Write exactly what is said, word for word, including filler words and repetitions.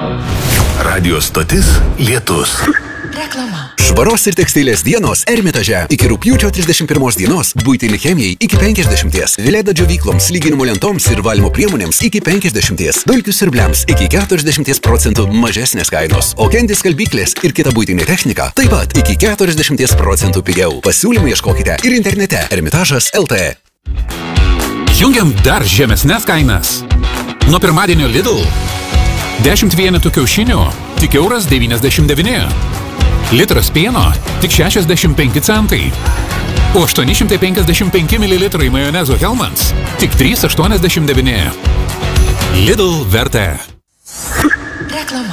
Radio stotis Lietus. Reklama. Švaros ir tekstilės dienos Ermitaže. Iki rugpjūčio trisdešimt pirmos dienos buitinei chemijai iki penkiasdešimties. Vileda džiovykloms, lyginimo lentoms ir valymo priemonėms iki penkiasdešimties. Dulkių siurbliams iki keturiasdešimties procentų mažesnės kainos. O Candy skalbyklės ir kita buitinė technika taip pat iki keturiasdešimties procentų pigiau. Pasiūlymą ieškokite ir internete Ermitažas L T. Jungiam dar žemesnes kainas. Nuo pirmadienio Lidl. dešimt vienetų kiaušinių tik euras devyniasdešimt devyni. Litras pieno tik šešiasdešimt penki centai. O aštuoni šimtai penkiasdešimt penki mililitrai majonezo Hellmann's tik trys aštuoniasdešimt devyni. Lidl vertė. Reklama.